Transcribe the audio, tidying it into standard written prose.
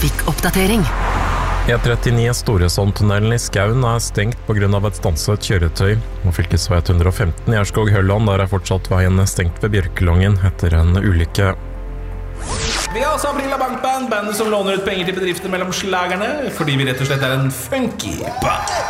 Trafikkoppdatering. E39 Storesandtunnelen I Skaun stengt på grunn av et stanset kjøretøy. Og fylkesvei 115 I Ørskog-Hølland, der fortsatt veien stengt ved Bjørkelongen etter en ulykke. Vi har også Aprila Bankband, bandet som låner ut penger til bedrifter mellom slagerne, fordi vi rett og slett en funky band.